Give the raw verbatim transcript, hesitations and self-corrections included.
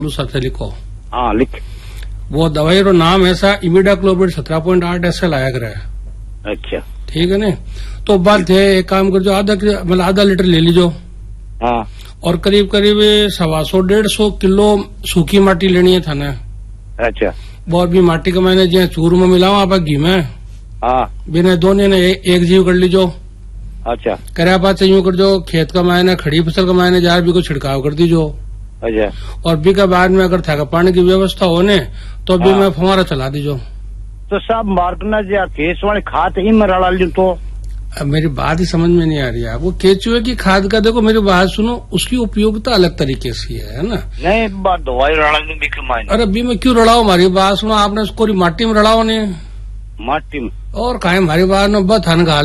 साथ लिखो। हाँ लिख। वो दवाई रो नाम ऐसा इमिडाक्लोप्रिड सत्रह पॉइंट आठ एस एल आया करे। अच्छा ठीक है ना। तो बात है, एक काम कर जो आधा मतलब आधा लीटर ले लीजो। हाँ। और करीब करीब सवा सौ डेढ़ सौ किलो सूखी माटी लेनी है थाने। अच्छा। और भी माटी का मैंने जो चूर में मिलाओ आप घी में। हाँ। बिना दोनों ने ए, एक जीव कर लीजो। अच्छा। करे बात यूं कर जो खेत का मैंने खड़ी फसल का मैंने जार भी को छिड़काव कर दीजो। अच्छा। और बी का बाद में अगर था पानी की व्यवस्था होने तो भी हाँ। मैं फुहारा चला दीजो। तो सब मार्कना जो केस वाले खाद ही में रला लू तो। अब मेरी बात ही समझ में नहीं आ रही है आपको। केचुए की खाद का देखो मेरी बात सुनो, उसकी उपयोगिता अलग तरीके से है, है ना। नहीं बात दवाई रला लू भी कमाई। अरे अभी मैं क्यों रड़ाओ, हमारी बात सुनो। आपने उसको माटी में रड़ाओ नहीं माटी में और खाए हमारी बात न बत हन